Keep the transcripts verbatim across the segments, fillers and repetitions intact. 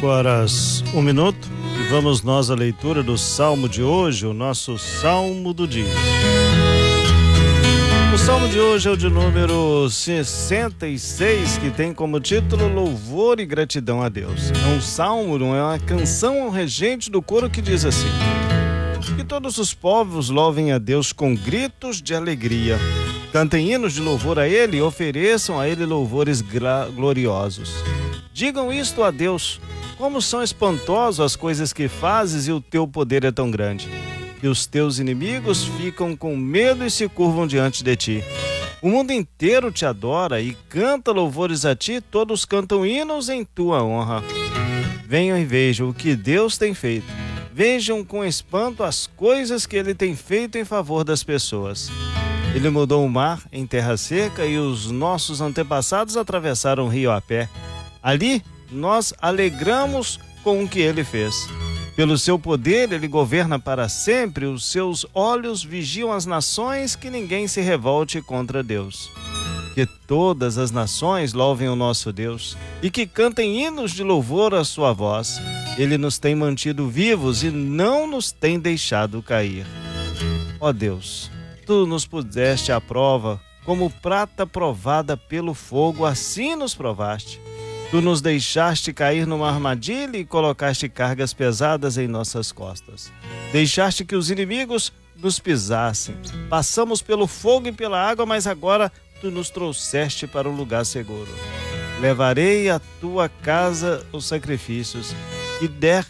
cinco horas, um minuto, e vamos nós à leitura do Salmo de hoje, o nosso Salmo do dia. O Salmo de hoje é o de número sessenta e seis, que tem como título Louvor e Gratidão a Deus. É um salmo, não é uma canção ao regente do coro que diz assim: que todos os povos louvem a Deus com gritos de alegria. Cantem hinos de louvor a Ele e ofereçam a Ele louvores gloriosos. Digam isto a Deus: como são espantosas as coisas que fazes e o teu poder é tão grande. E os teus inimigos ficam com medo e se curvam diante de ti. O mundo inteiro te adora e canta louvores a ti, todos cantam hinos em tua honra. Venham e vejam o que Deus tem feito. Vejam com espanto as coisas que Ele tem feito em favor das pessoas. Ele mudou o mar em terra seca e os nossos antepassados atravessaram o rio a pé. Ali, nós alegramos com o que Ele fez. Pelo seu poder, Ele governa para sempre, os seus olhos vigiam as nações, que ninguém se revolte contra Deus. Que todas as nações louvem o nosso Deus e que cantem hinos de louvor à sua voz. Ele nos tem mantido vivos e não nos tem deixado cair. Ó Deus, Tu nos puseste à prova, como prata provada pelo fogo, assim nos provaste. Tu nos deixaste cair numa armadilha e colocaste cargas pesadas em nossas costas. Deixaste que os inimigos nos pisassem. Passamos pelo fogo e pela água, mas agora Tu nos trouxeste para um lugar seguro. Levarei à Tua casa os sacrifícios que der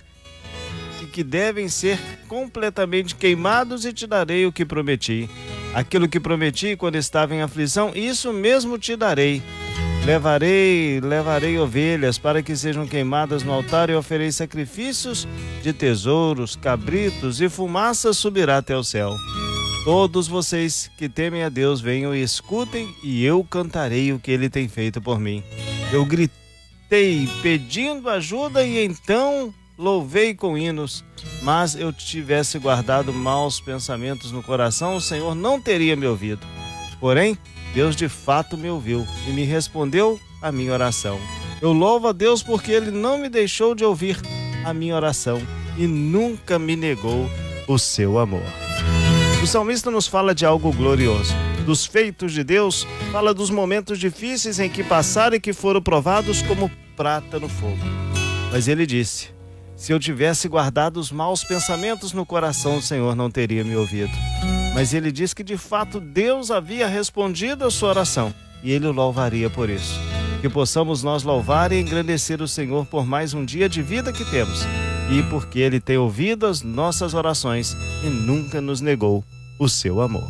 e que devem ser completamente queimados, e te darei o que prometi. Aquilo que prometi quando estava em aflição, isso mesmo te darei. Levarei, levarei ovelhas para que sejam queimadas no altar e oferei sacrifícios de tesouros, cabritos e fumaça subirá até o céu. Todos vocês que temem a Deus venham e escutem, e eu cantarei o que Ele tem feito por mim. Eu gritei pedindo ajuda e então louvei com hinos. Mas eu tivesse guardado maus pensamentos no coração, o Senhor não teria me ouvido. Porém, Deus de fato me ouviu e me respondeu a minha oração. Eu louvo a Deus porque Ele não me deixou de ouvir a minha oração e nunca me negou o seu amor. O salmista nos fala de algo glorioso, dos feitos de Deus, fala dos momentos difíceis em que passaram e que foram provados como prata no fogo. Mas ele disse: se eu tivesse guardado os maus pensamentos no coração, o Senhor não teria me ouvido. Mas ele diz que de fato Deus havia respondido a sua oração e Ele o louvaria por isso. Que possamos nós louvar e engrandecer o Senhor por mais um dia de vida que temos, e porque Ele tem ouvido as nossas orações e nunca nos negou o seu amor.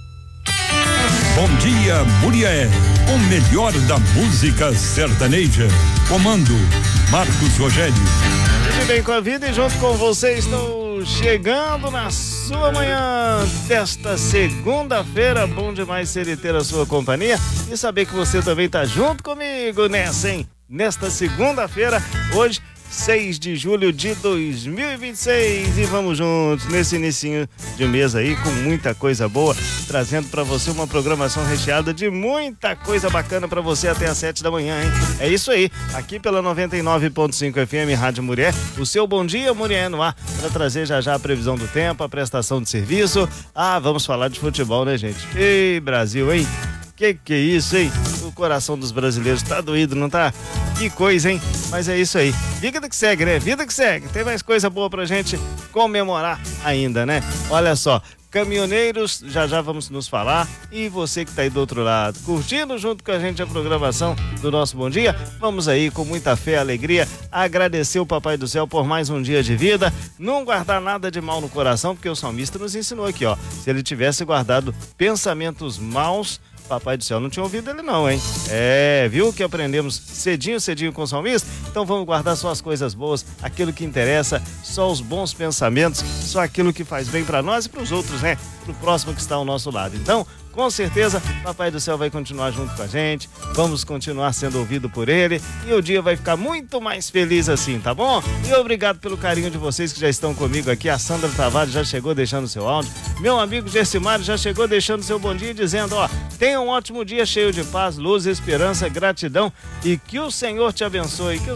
Bom dia, Murié, o melhor da música sertaneja. Comando Marcos Rogério. Tudo bem com a vida, e junto com você estou chegando na sua manhã desta segunda-feira. Bom demais ser e ter a sua companhia e saber que você também está junto comigo nessa, hein? Nesta segunda-feira, hoje, seis de julho de dois mil e vinte e seis, e vamos juntos nesse inicinho de mês aí com muita coisa boa, trazendo para você uma programação recheada de muita coisa bacana para você até às sete da manhã, hein? É isso aí, aqui pela noventa e nove ponto cinco F M Rádio Murié, o seu Bom Dia Murié no ar, para trazer já já a previsão do tempo, a prestação de serviço. Ah, vamos falar de futebol, né, gente? Ei, Brasil, hein? Que que é isso, hein? O coração dos brasileiros tá doído, não tá? Que coisa, hein? Mas é isso aí. Vida que segue, né? Vida que segue. Tem mais coisa boa pra gente comemorar ainda, né? Olha só, caminhoneiros, já já vamos nos falar. E você que tá aí do outro lado, curtindo junto com a gente a programação do nosso Bom Dia, vamos aí com muita fé e alegria agradecer o Papai do Céu por mais um dia de vida, não guardar nada de mal no coração, porque o salmista nos ensinou aqui, ó, se ele tivesse guardado pensamentos maus, Papai do Céu não tinha ouvido ele não, hein? É, viu que aprendemos cedinho, cedinho com o salmista? Então vamos guardar só as coisas boas, aquilo que interessa, só os bons pensamentos, só aquilo que faz bem para nós e para os outros, né? Pro próximo que está ao nosso lado. Então, com certeza, Papai do Céu vai continuar junto com a gente, vamos continuar sendo ouvido por Ele e o dia vai ficar muito mais feliz assim, tá bom? E obrigado pelo carinho de vocês que já estão comigo aqui. A Sandra Tavares já chegou deixando seu áudio, meu amigo Gersimário já chegou deixando seu bom dia, dizendo, ó, tenha um ótimo dia cheio de paz, luz, esperança, gratidão e que o Senhor te abençoe, que